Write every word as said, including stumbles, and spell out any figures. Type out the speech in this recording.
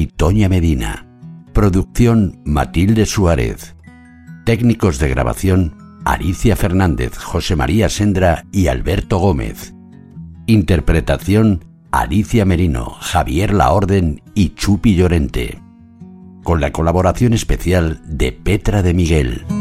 y Toña Medina. Producción Matilde Suárez. Técnicos de grabación Alicia Fernández, José María Sendra y Alberto Gómez. Interpretación Alicia Merino, Javier Laorden y Chupi Llorente. Con la colaboración especial de Petra de Miguel.